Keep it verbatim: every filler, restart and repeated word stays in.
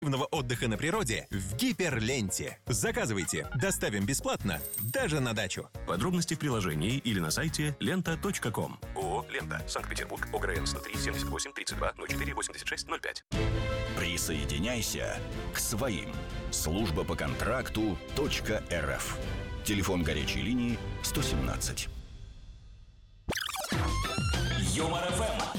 отдыха на природе в Гиперленте. Заказывайте, доставим бесплатно, даже на дачу. Подробности в приложении или на сайте лента точка ком. ООО «Лента», Санкт-Петербург, ОГРН сто три семьдесят восемь тридцать два ноль четыре восемьдесят шесть ноль пять. Присоединяйся к своим. Служба по контракту .рф. Телефон горячей линии сто семнадцать. Юмор ФМ.